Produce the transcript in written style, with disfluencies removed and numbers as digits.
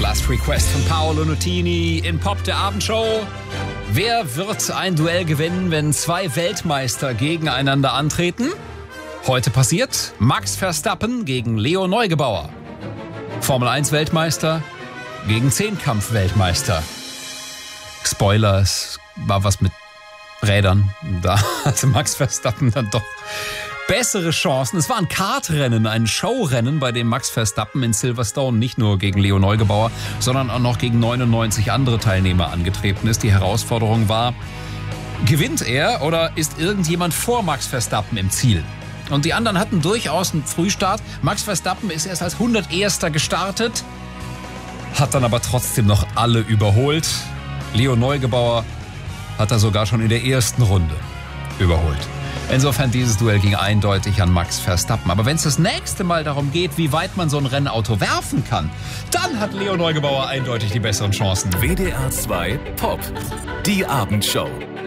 Last Request von Paolo Nutini in Pop der Abendshow. Wer wird ein Duell gewinnen, wenn zwei Weltmeister gegeneinander antreten? Heute passiert Max Verstappen gegen Leo Neugebauer. Formel 1 Weltmeister gegen Zehnkampf-Weltmeister. Spoiler, es war was mit Rädern. Da hatte Max Verstappen dann doch bessere Chancen. Es war ein Kartrennen, ein Showrennen, bei dem Max Verstappen in Silverstone nicht nur gegen Leo Neugebauer, sondern auch noch gegen 99 andere Teilnehmer angetreten ist. Die Herausforderung war, gewinnt er oder ist irgendjemand vor Max Verstappen im Ziel? Und die anderen hatten durchaus einen Frühstart. Max Verstappen ist erst als 101. gestartet, hat dann aber trotzdem noch alle überholt. Leo Neugebauer hat er sogar schon in der ersten Runde überholt. Insofern, dieses Duell ging eindeutig an Max Verstappen. Aber wenn es das nächste Mal darum geht, wie weit man so ein Rennauto werfen kann, dann hat Leo Neugebauer eindeutig die besseren Chancen. WDR 2 Pop, die Abendshow.